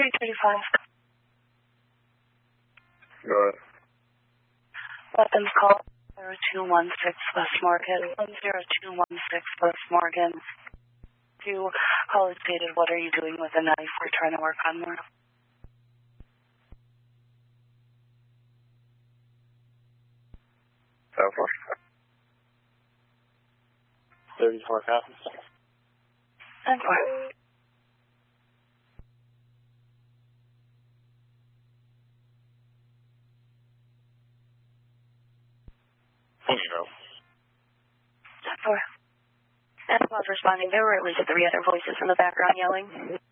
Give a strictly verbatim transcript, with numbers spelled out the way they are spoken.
three thirty-five. Go ahead. Weapons call zero two one six West Morgan. one zero two one six West Morgan. To call is stated, what are you doing with a knife? We're trying to work on more. So far. thirty-four copies. ten four. You know. ten four. And while responding, there were at least three other voices in the background yelling.